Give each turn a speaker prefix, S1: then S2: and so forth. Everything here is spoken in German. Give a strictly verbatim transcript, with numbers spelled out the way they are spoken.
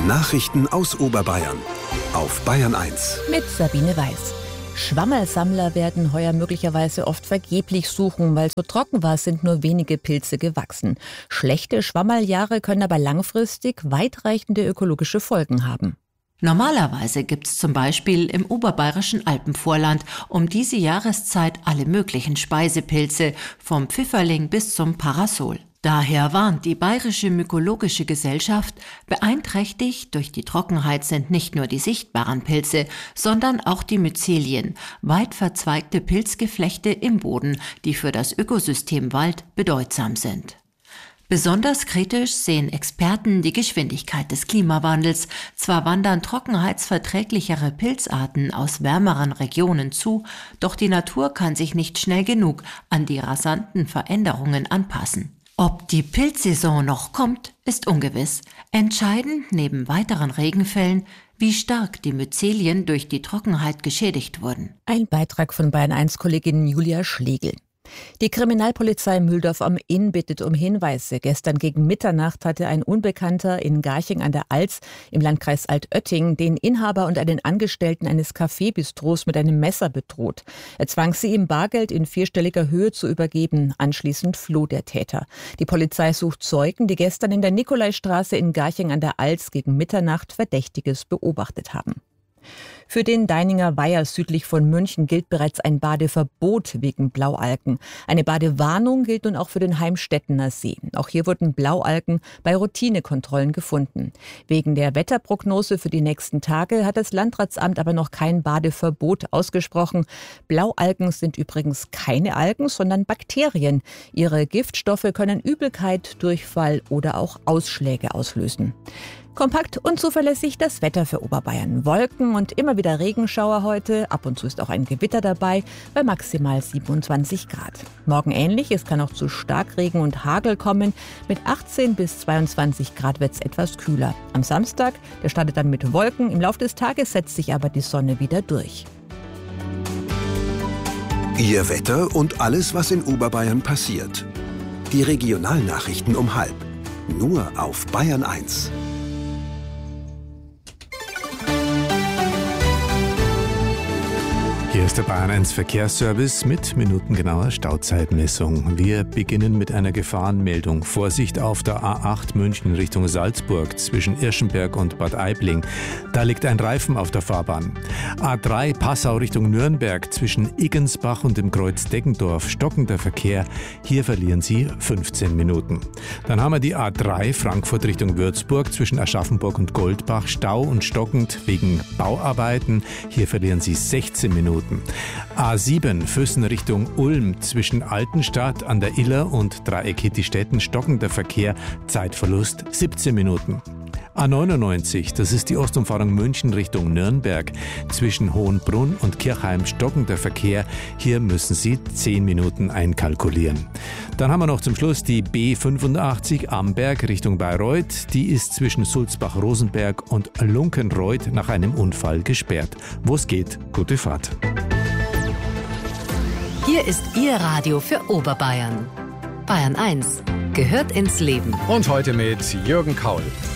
S1: Nachrichten aus Oberbayern auf Bayern eins.
S2: Mit Sabine Weiß. Schwammersammler werden heuer möglicherweise oft vergeblich suchen, weil es so trocken war, sind nur wenige Pilze gewachsen. Schlechte Schwammerljahre können aber langfristig weitreichende ökologische Folgen haben.
S3: Normalerweise gibt es zum Beispiel im oberbayerischen Alpenvorland um diese Jahreszeit alle möglichen Speisepilze, vom Pfifferling bis zum Parasol. Daher warnt die Bayerische Mykologische Gesellschaft, beeinträchtigt durch die Trockenheit sind nicht nur die sichtbaren Pilze, sondern auch die Myzelien, weit verzweigte Pilzgeflechte im Boden, die für das Ökosystem Wald bedeutsam sind. Besonders kritisch sehen Experten die Geschwindigkeit des Klimawandels. Zwar wandern trockenheitsverträglichere Pilzarten aus wärmeren Regionen zu, doch die Natur kann sich nicht schnell genug an die rasanten Veränderungen anpassen. Ob die Pilzsaison noch kommt, ist ungewiss. Entscheidend neben weiteren Regenfällen, wie stark die Myzelien durch die Trockenheit geschädigt wurden.
S2: Ein Beitrag von Bayern eins Kollegin Julia Schlegel. Die Kriminalpolizei Mühldorf am Inn bittet um Hinweise. Gestern gegen Mitternacht hatte ein Unbekannter in Garching an der Alz im Landkreis Altötting den Inhaber und einen Angestellten eines Café-Bistros mit einem Messer bedroht. Er zwang sie, ihm Bargeld in vierstelliger Höhe zu übergeben. Anschließend floh der Täter. Die Polizei sucht Zeugen, die gestern in der Nikolaistraße in Garching an der Alz gegen Mitternacht Verdächtiges beobachtet haben. Für den Deininger Weiher südlich von München gilt bereits ein Badeverbot wegen Blaualgen. Eine Badewarnung gilt nun auch für den Heimstettener See. Auch hier wurden Blaualgen bei Routinekontrollen gefunden. Wegen der Wetterprognose für die nächsten Tage hat das Landratsamt aber noch kein Badeverbot ausgesprochen. Blaualgen sind übrigens keine Algen, sondern Bakterien. Ihre Giftstoffe können Übelkeit, Durchfall oder auch Ausschläge auslösen. Kompakt und zuverlässig das Wetter für Oberbayern. Wolken und immer wieder Regenschauer heute. Ab und zu ist auch ein Gewitter dabei bei maximal siebenundzwanzig Grad. Morgen ähnlich, es kann auch zu Starkregen und Hagel kommen. Mit achtzehn bis zweiundzwanzig Grad wird es etwas kühler. Am Samstag, der startet dann mit Wolken. Im Laufe des Tages setzt sich aber die Sonne wieder durch.
S1: Ihr Wetter und alles, was in Oberbayern passiert. Die Regionalnachrichten um halb. Nur auf Bayern eins.
S4: Hier ist der Bayern eins Verkehrsservice mit minutengenauer Stauzeitmessung. Wir beginnen mit einer Gefahrenmeldung. Vorsicht auf der A acht München Richtung Salzburg zwischen Irschenberg und Bad Aibling. Da liegt ein Reifen auf der Fahrbahn. A drei Passau Richtung Nürnberg zwischen Iggensbach und dem Kreuz Deggendorf. Stockender Verkehr. Hier verlieren Sie fünfzehn Minuten. Dann haben wir die A drei Frankfurt Richtung Würzburg zwischen Aschaffenburg und Goldbach. Stau und stockend wegen Bauarbeiten. Hier verlieren Sie sechzehn Minuten. A sieben Füssen Richtung Ulm zwischen Altenstadt an der Iller und Dreieck Hittistetten stockender Verkehr, Zeitverlust siebzehn Minuten. A neunundneunzig, das ist die Ostumfahrung München Richtung Nürnberg zwischen Hohenbrunn und Kirchheim stockender Verkehr, hier müssen Sie zehn Minuten einkalkulieren. Dann haben wir noch zum Schluss die B fünfundachtzig Amberg Richtung Bayreuth, die ist zwischen Sulzbach-Rosenberg und Lunkenreuth nach einem Unfall gesperrt. Wo es geht, gute Fahrt.
S3: Hier ist Ihr Radio für Oberbayern. Bayern eins gehört ins Leben.
S5: Und heute mit Jürgen Kaul.